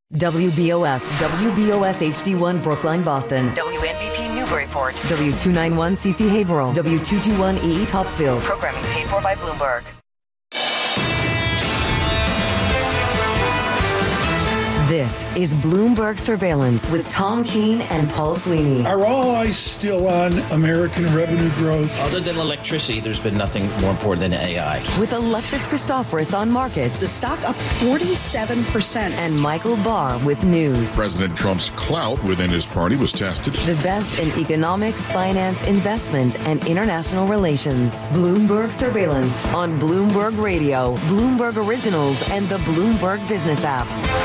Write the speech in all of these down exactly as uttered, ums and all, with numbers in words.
W B O S, W B O S H D one Brookline, Boston. W N B P Newburyport. W two ninety-one C C Haverhill. W two twenty-one E E Topsfield. Programming paid for by Bloomberg. This is Bloomberg Surveillance with Tom Keene and Paul Sweeney. Are all eyes still on American revenue growth? Other than electricity, there's been nothing more important than A I. With Alexis Christoforous on markets. The stock up forty-seven percent. And Michael Barr with news. President Trump's clout within his party was tested. The best in economics, finance, investment, and international relations. Bloomberg Surveillance on Bloomberg Radio, Bloomberg Originals, and the Bloomberg Business app.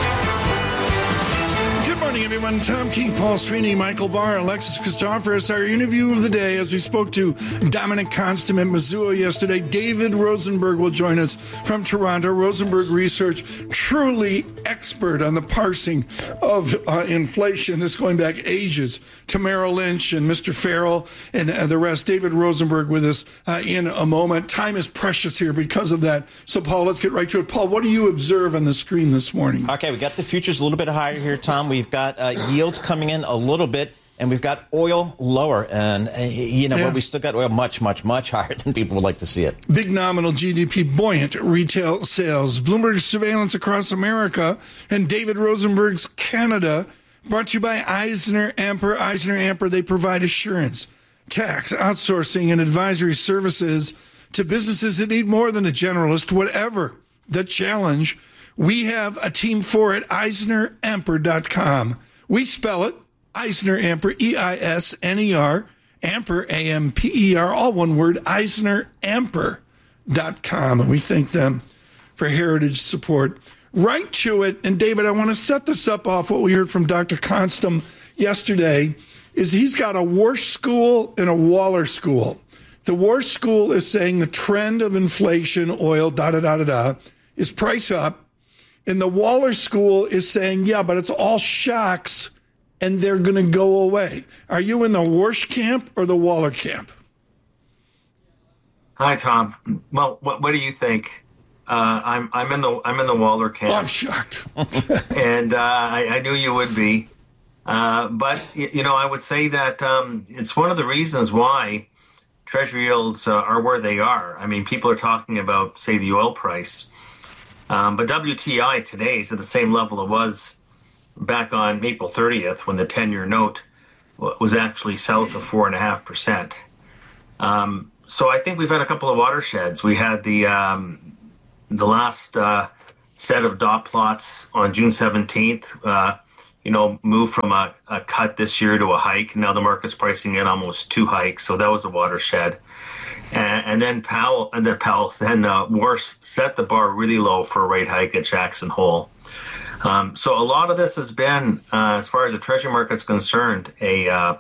Good morning, everyone. Tom Keene, Paul Sweeney, Michael Barr, Alexis Christoforous. Our interview of the day as we spoke to Dominic Konstam at Mizuho yesterday. David Rosenberg will join us from Toronto. Rosenberg Research, truly expert on the parsing of uh, inflation. This going back ages to Merrill Lynch and Mister Farrell and uh, the rest. David Rosenberg with us uh, in a moment. Time is precious here because of that. So, Paul, let's get right to it. Paul, what do you observe on the screen this morning? Okay, we got the futures a little bit higher here, Tom. We've got uh, yields coming in a little bit, and we've got oil lower. And, uh, you know, yeah. well, we still got oil much, much, much higher than people would like to see it. Big nominal G D P, buoyant retail sales. Bloomberg Surveillance across America and David Rosenberg's Canada, brought to you by Eisner Amper. Eisner Amper, they provide assurance, tax, outsourcing, and advisory services to businesses that need more than a generalist, whatever the challenge. We have a team for it, eisner amper dot com. We spell it, Eisner Amper, E I S N E R, Amper, A M P E R, all one word, eisner amper dot com. And we thank them for heritage support. Right to it. And, David, I want to set this up off what we heard from Doctor Konstam yesterday, is he's got a Warsh school and a Waller school. The Warsh school is saying the trend of inflation, oil, da-da-da-da-da, is price up. And the Waller school is saying, yeah, but it's all shocks, and they're going to go away. Are you in the Warsh camp or the Waller camp? Hi, Tom. Well, what, what do you think? Uh, I'm I'm in the I'm in the Waller camp. Oh, I'm shocked, and uh, I, I knew you would be. Uh, but you know, I would say that um, it's one of the reasons why Treasury yields uh, are where they are. I mean, people are talking about, say, the oil price. Um, but W T I today is at the same level it was back on April thirtieth when the ten-year note was actually south of four point five percent. Um, so I think we've had a couple of watersheds. We had the um, the last uh, set of dot plots on June seventeenth, uh, you know, moved from a, a cut this year to a hike. Now the market's pricing in almost two hikes, so that was a watershed. And, and then Powell, and then Powell, then uh, Warsh set the bar really low for a rate hike at Jackson Hole. Um, so a lot of this has been, uh, as far as the Treasury market's concerned, a uh,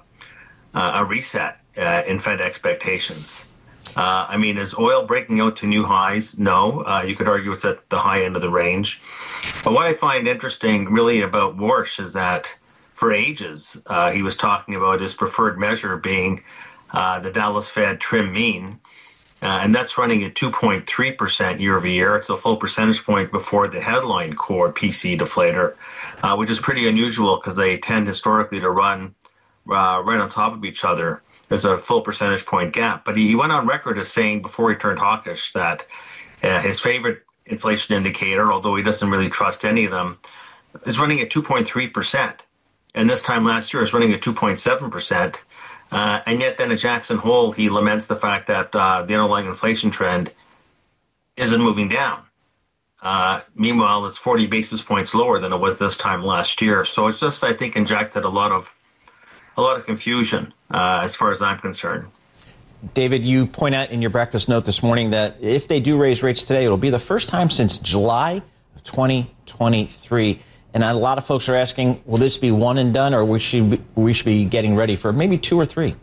a reset uh, in Fed expectations. Uh, I mean, is oil breaking out to new highs? No. Uh, you could argue it's at the high end of the range. But what I find interesting really about Warsh is that for ages, uh, he was talking about his preferred measure being Uh, the Dallas Fed trim mean, uh, and that's running at two point three percent year over year. It's a full percentage point before the headline core P C deflator, uh, which is pretty unusual because they tend historically to run uh, right on top of each other. There's a full percentage point gap. But he, he went on record as saying before he turned hawkish that uh, his favorite inflation indicator, although he doesn't really trust any of them, is running at two point three percent. And this time last year is running at two point seven percent. Uh, and yet then at Jackson Hole, he laments the fact that uh, the underlying inflation trend isn't moving down. Uh, meanwhile, it's forty basis points lower than it was this time last year. So it's just, I think, injected a lot of a lot of confusion uh, as far as I'm concerned. David, you point out in your breakfast note this morning that if they do raise rates today, it'll be the first time since July of twenty twenty-three. And a lot of folks are asking, will this be one and done, or we should be, we should be getting ready for maybe two or three?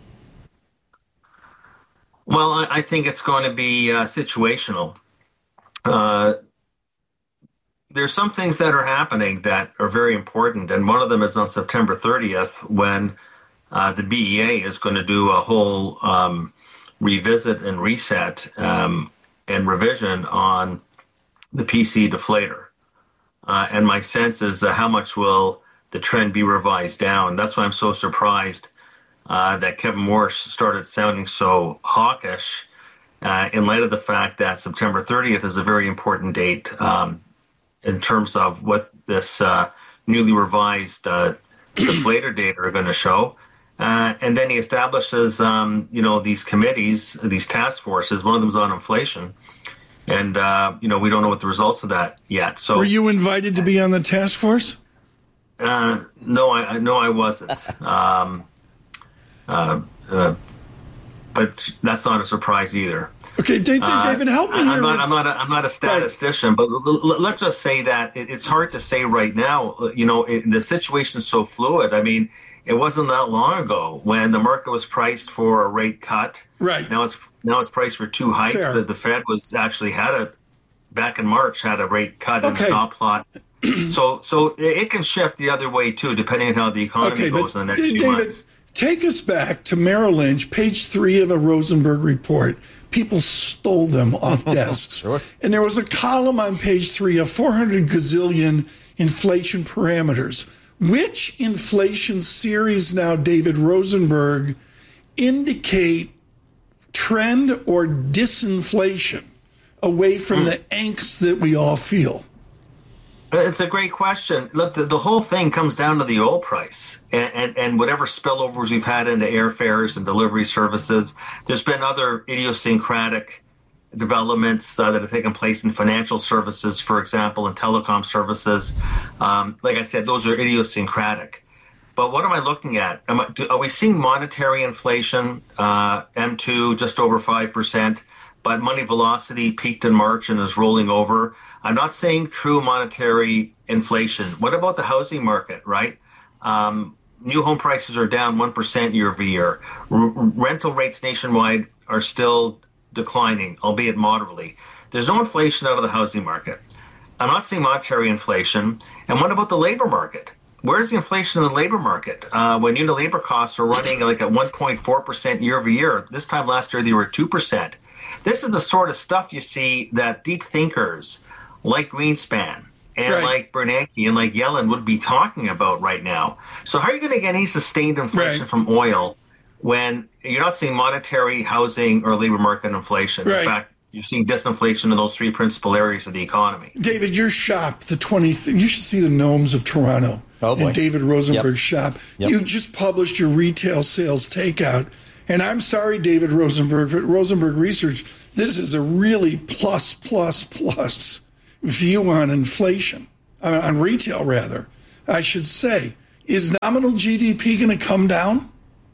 Well, I think it's going to be uh, situational. Uh, there's some things that are happening that are very important, and one of them is on September thirtieth when uh, the B E A is going to do a whole um, revisit and reset um, and revision on the P C deflator. Uh, and my sense is uh, how much will the trend be revised down? That's why I'm so surprised uh, that Kevin Morris started sounding so hawkish uh, in light of the fact that September thirtieth is a very important date um, in terms of what this uh, newly revised uh, deflator data are going to show. Uh, and then he establishes, um, you know, these committees, these task forces. One of them is on inflation. And, uh, you know, we don't know what the results of that yet. So, were you invited to be on the task force? Uh, no, I no, I wasn't. Um, uh, uh, but that's not a surprise either. Okay, David, uh, David help me I'm here. Not, with... I'm not. A, I'm not a statistician, right. But l- l- let's just say that it, it's hard to say right now. You know, it, the situation's so fluid. I mean, it wasn't that long ago when the market was priced for a rate cut. Right. Now it's now it's priced for two hikes. That the Fed was actually had a back in March had a rate cut okay. in the dot plot. so so it can shift the other way too, depending on how the economy okay, goes in the next D- few David, months. Take us back to Merrill Lynch, page three of a Rosenberg report. People stole them off desks. Sure. And there was a column on page three of four hundred gazillion inflation parameters. Which inflation series now, David Rosenberg, indicate trend or disinflation away from mm. the angst that we all feel? It's a great question. Look, the, the whole thing comes down to the oil price and, and, and whatever spillovers we've had into airfares and delivery services. There's been other idiosyncratic developments uh, that have taken place in financial services, for example, and telecom services. Um, like I said, those are idiosyncratic. But what am I looking at? Am I, do, are we seeing monetary inflation, uh, M two, just over five percent, but money velocity peaked in March and is rolling over? I'm not saying true monetary inflation. What about the housing market, right? Um, new home prices are down one percent year over year. R- rental rates nationwide are still declining, albeit moderately. There's no inflation out of the housing market. I'm not seeing monetary inflation. And what about the labor market? Where's the inflation in the labor market? Uh, when unit labor costs are running like at one point four percent year over year, this time last year they were two percent. This is the sort of stuff you see that deep thinkers like Greenspan and right. like Bernanke and like Yellen would be talking about right now. So how are you going to get any sustained inflation right. from oil when you're not seeing monetary, housing, or labor market inflation? Right. In fact, you're seeing disinflation in those three principal areas of the economy. David, your shop, the twentieth, you should see the Gnomes of Toronto. Oh boy. In David Rosenberg's yep. shop. Yep. You just published your retail sales takeout. And I'm sorry, David Rosenberg, but Rosenberg Research, this is a really plus, plus, plus view on inflation, uh, on retail rather, I should say. Is nominal G D P going to come down?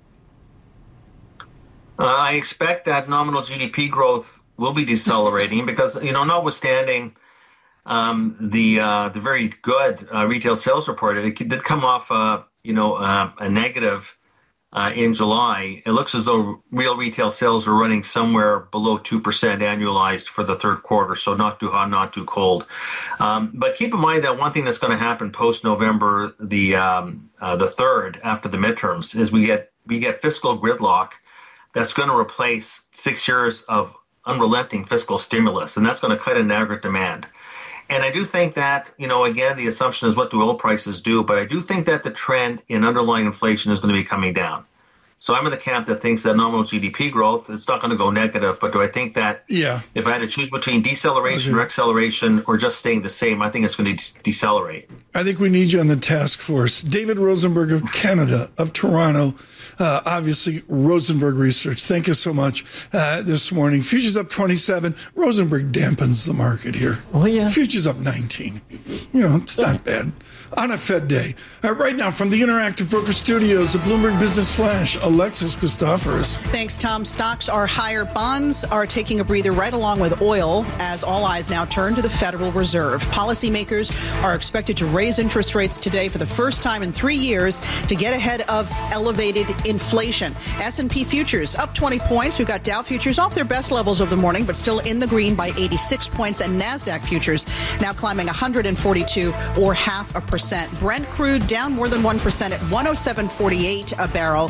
Uh, I expect that nominal G D P growth will be decelerating because, you know, notwithstanding um, the uh, the very good uh, retail sales report, it did come off, uh, you know, uh, a negative uh, in July. It looks as though real retail sales are running somewhere below two percent annualized for the third quarter, so not too hot, not too cold. Um, but keep in mind that one thing that's going to happen post-November the um, uh, the third, after the midterms, is we get we get fiscal gridlock that's going to replace six years of unrelenting fiscal stimulus, and that's going to cut in aggregate demand. And I do think that, you know, again, the assumption is what do oil prices do, but I do think that the trend in underlying inflation is going to be coming down. So I'm in the camp that thinks that nominal G D P growth, it's not going to go negative, but do I think that yeah. if I had to choose between deceleration okay. or acceleration or just staying the same, I think it's going to de- decelerate. I think we need you on the task force. David Rosenberg of Canada, of Toronto, uh, obviously Rosenberg Research. Thank you so much uh, this morning. Futures up twenty-seven. Rosenberg dampens the market here. Oh, yeah. Futures up nineteen. You know, it's not bad. On a Fed day. Uh, right now, from the Interactive Broker Studios, the Bloomberg Business Flash, Alexis Christoforous. Thanks, Tom. Stocks are higher. Bonds are taking a breather right along with oil as all eyes now turn to the Federal Reserve. Policymakers are expected to raise interest rates today for the first time in three years to get ahead of elevated inflation. S and P futures up twenty points. We've got Dow futures off their best levels of the morning, but still in the green by eighty-six points. And NASDAQ futures now climbing one hundred forty-two or half a percent. Brent crude down more than one percent at one oh seven forty-eight a barrel. It was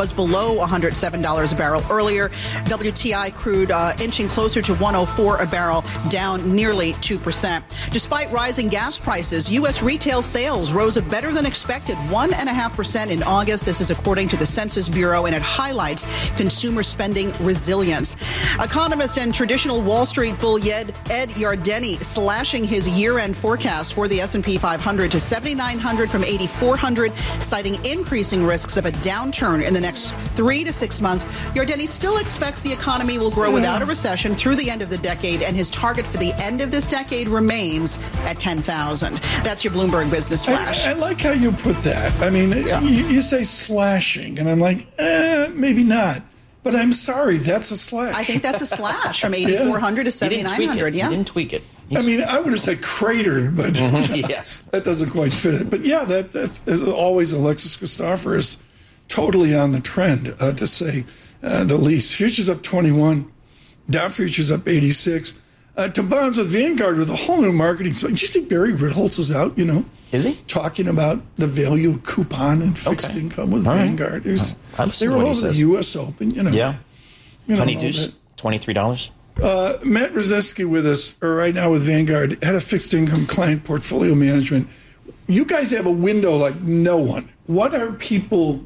was below one hundred seven dollars a barrel earlier. W T I crude uh, inching closer to one oh four a barrel, down nearly two percent. Despite rising gas prices, U S retail sales rose a better than expected one point five percent in August. This is according to the Census Bureau, and it highlights consumer spending resilience. Economist and traditional Wall Street bull Ed Yardeni slashing his year-end forecast for the S and P five hundred to seventy-nine hundred from eighty-four hundred, citing increasing risks of a downturn in the next three to six months. Yardeni still expects the economy will grow without a recession through the end of the decade, and his target for the end of this decade remains at ten thousand. That's your Bloomberg Business Flash. I, I like how you put that. I mean, yeah. you, you say slashing, and I'm like, eh, maybe not. But I'm sorry, that's a slash. I think that's a slash from eighty-four hundred yeah. to seventy-nine hundred. Yeah, you didn't tweak it. I mean, I would have said cratered, but mm-hmm. yes. that doesn't quite fit it. But yeah, that, that is always Alexis Christopher is totally on the trend, uh, to say uh, the least. Futures up twenty-one, Dow futures up eighty-six. Uh, to bonds with Vanguard with a whole new marketing. So, did you see Barry Ritholtz is out, you know? Is he? Talking about the value of coupon and fixed okay. income with all Vanguard. Right. Right. They were over the U S Open, you know. Yeah. You know, Honeydews, twenty-three dollars. Uh, Matt Brzezinski with us or right now with Vanguard, head of fixed income client portfolio management. You guys have a window like no one. What are people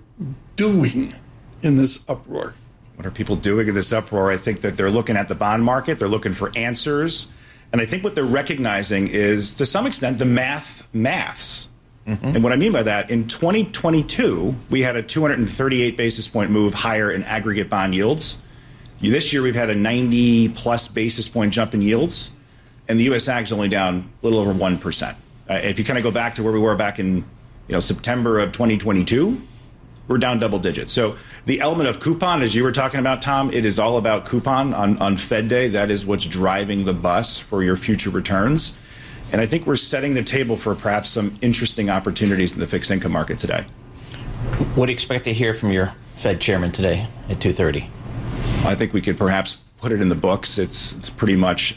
doing in this uproar? What are people doing in this uproar? I think that they're looking at the bond market. They're looking for answers. And I think what they're recognizing is, to some extent, the math maths. Mm-hmm. And what I mean by that, in twenty twenty-two, we had a two hundred thirty-eight basis point move higher in aggregate bond yields. This year, we've had a ninety plus basis point jump in yields. And the U S Ag is only down a little over one percent. Uh, if you kind of go back to where we were back in you know, September of twenty twenty-two, we're down double digits. So the element of coupon, as you were talking about, Tom, it is all about coupon on, on Fed Day. That is what's driving the bus for your future returns. And I think we're setting the table for perhaps some interesting opportunities in the fixed income market today. What do you expect to hear from your Fed chairman today at two thirty? I think we could perhaps put it in the books. It's it's pretty much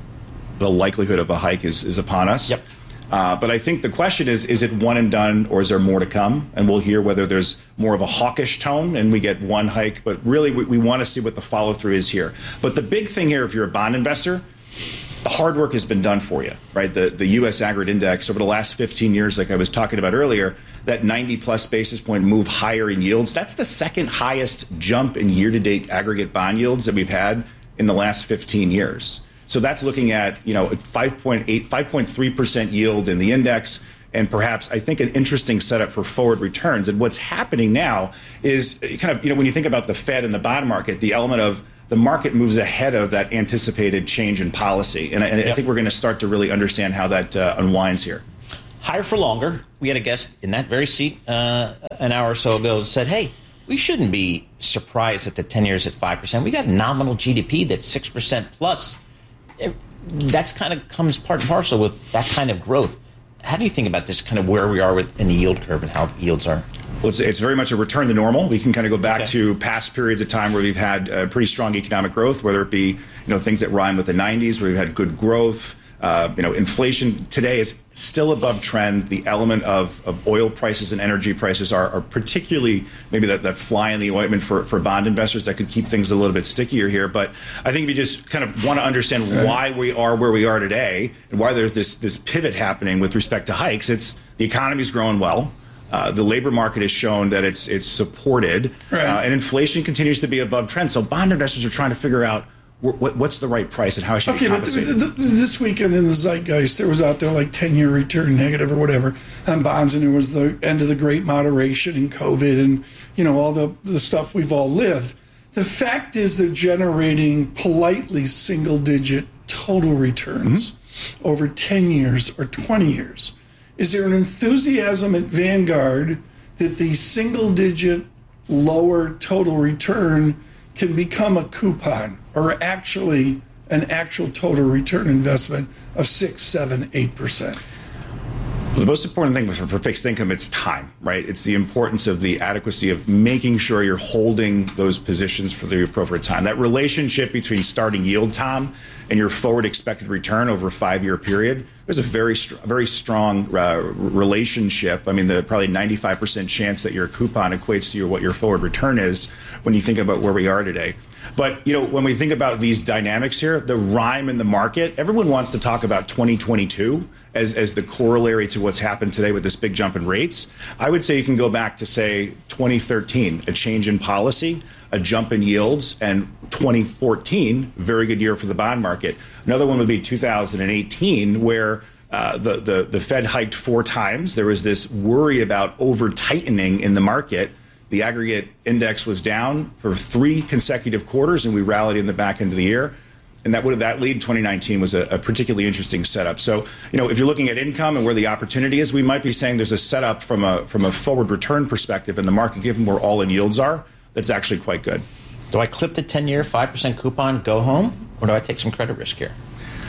the likelihood of a hike is, is upon us. Yep. Uh, but I think the question is, is it one and done, or is there more to come? And we'll hear whether there's more of a hawkish tone and we get one hike. But really, we, we want to see what the follow-through is here. But the big thing here, if you're a bond investor, the hard work has been done for you, right? The, the U S Aggregate Index over the last fifteen years, like I was talking about earlier, that ninety-plus basis point move higher in yields, that's the second highest jump in year-to-date aggregate bond yields that we've had in the last fifteen years. So that's looking at, you know, five point eight, five point three percent yield in the index, and perhaps, I think, an interesting setup for forward returns. And what's happening now is kind of, you know, when you think about the Fed and the bond market, the element of the market moves ahead of that anticipated change in policy. And I, and yep. I think we're going to start to really understand how that uh, unwinds here. Higher for longer. We had a guest in that very seat uh, an hour or so ago said, hey, we shouldn't be surprised that the ten years at five percent. We got nominal G D P that's six percent plus. That's kind of comes part and parcel with that kind of growth. How do you think about this, kind of where we are with in the yield curve and how yields are? Well, it's, it's very much a return to normal. We can kind of go back okay. to past periods of time where we've had uh, pretty strong economic growth, whether it be you know things that rhyme with the nineties, where we've had good growth. Uh, you know, inflation today is still above trend. The element of, of oil prices and energy prices are, are particularly maybe that, that fly in the ointment for, for bond investors that could keep things a little bit stickier here. But I think if you just kind of want to understand why we are where we are today and why there's this this pivot happening with respect to hikes, it's the economy's growing well. Uh, the labor market has shown that it's it's supported, right. uh, and inflation continues to be above trend. So bond investors are trying to figure out What, what's the right price and how should okay, be compensated? But th- th- this weekend in the zeitgeist, there was out there like ten-year return negative or whatever on bonds, and it was the end of the great moderation and COVID and, you know, all the, the stuff we've all lived. The fact is they're generating politely single-digit total returns mm-hmm. over ten years or twenty years. Is there an enthusiasm at Vanguard that the single-digit lower total return can become a coupon or actually an actual total return investment of six, seven, eight percent? The most important thing for, for fixed income, it's time, right? It's the importance of the adequacy of making sure you're holding those positions for the appropriate time. That relationship between starting yield time and your forward expected return over a five-year period, there's a very, very strong uh, relationship. I mean, the probably ninety-five percent chance that your coupon equates to your, what your forward return is when you think about where we are today. But, you know, when we think about these dynamics here, the rhyme in the market, everyone wants to talk about twenty twenty-two as, as the corollary to what's happened today with this big jump in rates. I would say you can go back to, say, twenty thirteen, a change in policy, a jump in yields, and twenty fourteen, very good year for the bond market. Another one would be two thousand eighteen, where uh, the, the, the Fed hiked four times. There was this worry about over-tightening in the market. The aggregate index was down for three consecutive quarters, and we rallied in the back end of the year. And that would that lead twenty nineteen was a, a particularly interesting setup. So, you know, if you're looking at income and where the opportunity is, we might be saying there's a setup from a from a forward return perspective in the market, given where all-in yields are, that's actually quite good. Do I clip the ten-year five percent coupon, go home, or do I take some credit risk here?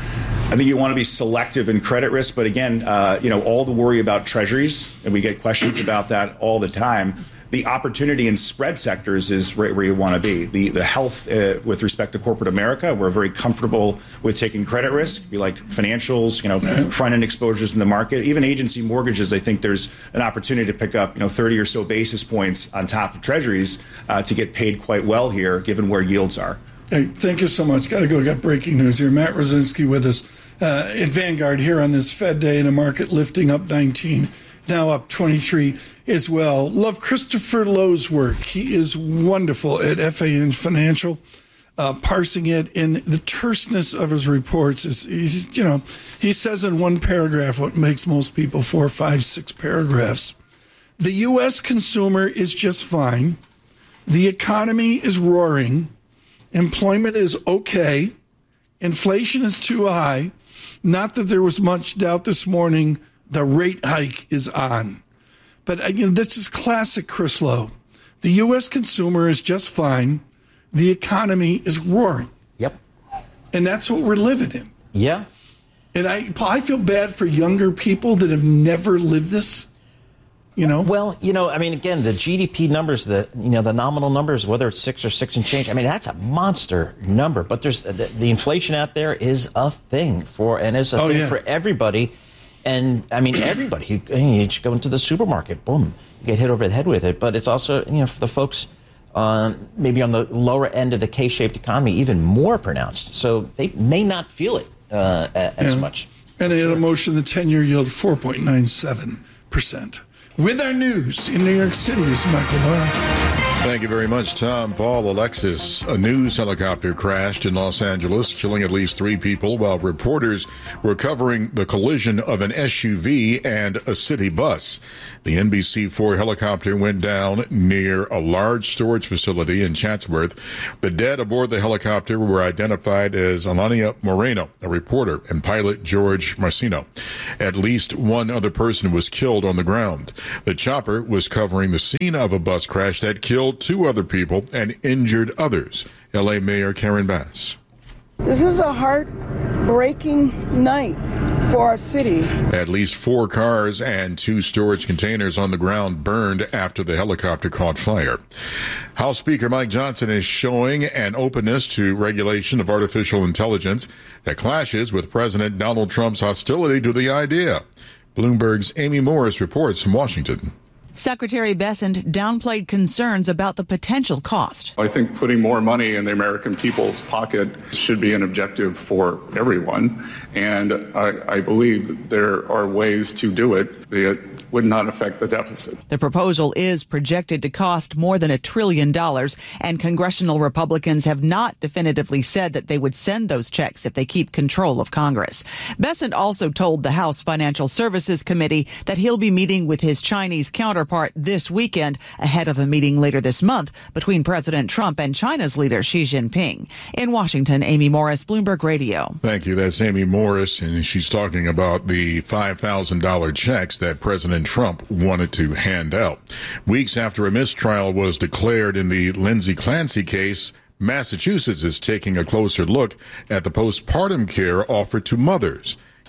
I think you want to be selective in credit risk, but again, uh, you know, all the worry about treasuries, and we get questions about that all the time. The opportunity in spread sectors is right where you want to be. The the health uh, with respect to corporate America, we're very comfortable with taking credit risk, be like financials, you know, front end exposures in the market, even agency mortgages. I think there's an opportunity to pick up, you know, thirty or so basis points on top of treasuries uh, to get paid quite well here, given where yields are. Hey, thank you so much. Got to go. Got breaking news here. Matt Rosinski with us uh, at Vanguard here on this Fed day, in a market lifting up nineteen. Now up twenty-three as well. Love Christopher Lowe's work. He is wonderful at F A N Financial, uh, parsing it, and the terseness of his reports is, he's, you know, he says in one paragraph what makes most people four, five, six paragraphs. The U S consumer is just fine. The economy is roaring. Employment is okay. Inflation is too high. Not that there was much doubt this morning. The rate hike is on. But again, this is classic Chris Lowe. The U S consumer is just fine. The economy is roaring. Yep. And that's what we're living in. Yeah. And I, I feel bad for younger people that have never lived this. You know? Well, you know, I mean, again, the G D P numbers, the you know, the nominal numbers, whether it's six or six and change, I mean, that's a monster number. But there's the, the inflation out there is a thing for, and is a oh, thing yeah. for everybody. And I mean, everybody, you, you just go into the supermarket, boom, you get hit over the head with it. But it's also, you know, for the folks uh, maybe on the lower end of the K-shaped economy, even more pronounced. So they may not feel it uh, as yeah. much. And they had a motion, the ten-year yield, four point nine seven percent. With our news in New York City is Michael Barr. Thank you very much, Tom. Paul, Alexis, a news helicopter crashed in Los Angeles, killing at least three people while reporters were covering the collision of an S U V and a city bus. The N B C four helicopter went down near a large storage facility in Chatsworth. The dead aboard the helicopter were identified as Alania Moreno, a reporter, and pilot George Marcino. At least one other person was killed on the ground. The chopper was covering the scene of a bus crash that killed two other people and injured others. L A Mayor Karen Bass. This is a heartbreaking night for our city. At least four cars and two storage containers on the ground burned after the helicopter caught fire. House Speaker Mike Johnson is showing an openness to regulation of artificial intelligence that clashes with President Donald Trump's hostility to the idea. Bloomberg's Amy Morris reports from Washington. Secretary Bessent downplayed concerns about the potential cost. I think putting more money in the American people's pocket should be an objective for everyone. And I, I believe there are ways to do it that would not affect the deficit. The proposal is projected to cost more than a trillion dollars, and congressional Republicans have not definitively said that they would send those checks if they keep control of Congress. Bessent also told the House Financial Services Committee that he'll be meeting with his Chinese counterpart this weekend ahead of a meeting later this month between President Trump and China's leader Xi Jinping. In Washington, Amy Morris, Bloomberg Radio. Thank you. That's Amy Morris, and she's talking about the five thousand dollars checks that President Trump wanted to hand out. Weeks after a mistrial was declared in the Lindsay Clancy case, Massachusetts is taking a closer look at the postpartum care offered to mothers.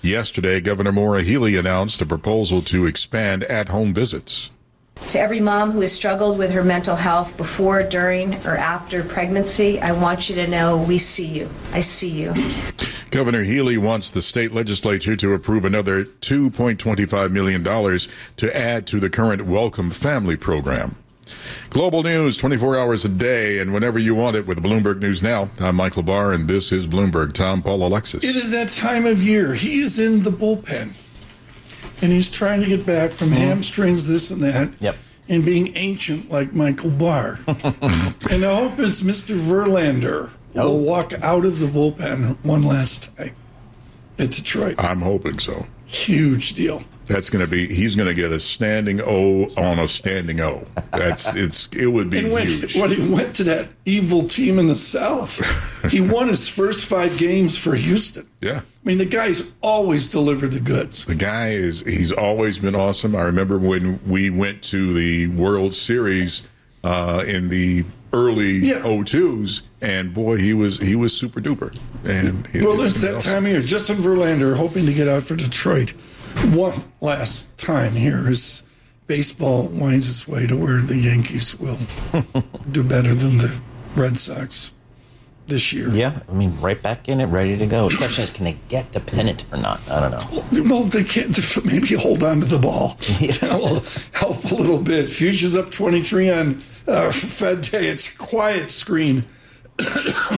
Yesterday, Governor Maura Healey announced a proposal to expand at-home visits. To every mom who has struggled with her mental health before, during, or after pregnancy, I want you to know we see you. I see you. Governor Healey wants the state legislature to approve another two point two five million dollars to add to the current Welcome Family program. Global news twenty-four hours a day and whenever you want it with Bloomberg News Now. I'm Michael Barr, and this is Bloomberg. Tom, Paul, Alexis. It is that time of year. He is in the bullpen. And he's trying to get back from mm. hamstrings, this and that, yep. and being ancient like Michael Barr. And I hope it's Mister Verlander oh. will walk out of the bullpen one last time at Detroit. I'm hoping so. Huge deal. That's going to be, he's going to get a standing O on a standing O. That's, it's, it would be and when, huge. When he went to that evil team in the South, he won his first five games for Houston. Yeah. I mean, the guy's always delivered the goods. The guy is, he's always been awesome. I remember when we went to the World Series uh, in the early yeah. oh twos, and boy, he was, he was super duper. And it, well, it's, it's that awesome. time of year. Justin Verlander hoping to get out for Detroit one last time here as baseball winds its way to where the Yankees will do better than the Red Sox this year. Yeah, I mean, right back in it, ready to go. The question is, can they get the pennant or not? I don't know. Well, they can't. Maybe hold on to the ball. Yeah. That will help a little bit. Fuchsia's up twenty-three on uh, Fed Day. It's a quiet screen